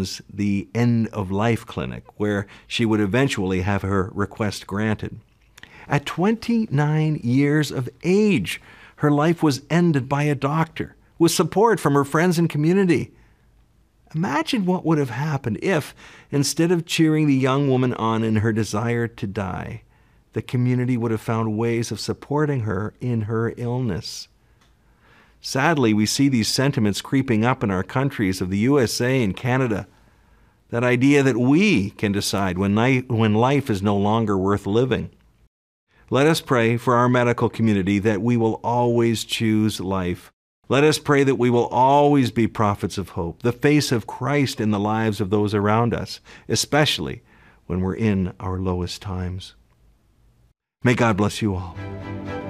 friends the end-of-life clinic, where she would eventually have her request granted. At 29 years of age, her life was ended by a doctor, with support from her friends and community. Imagine what would have happened if, instead of cheering the young woman on in her desire to die, the community would have found ways of supporting her in her illness. Sadly, we see these sentiments creeping up in our countries of the USA and Canada. That idea that we can decide when life is no longer worth living. Let us pray for our medical community that we will always choose life. Let us pray that we will always be prophets of hope, the face of Christ in the lives of those around us, especially when we're in our lowest times. May God bless you all.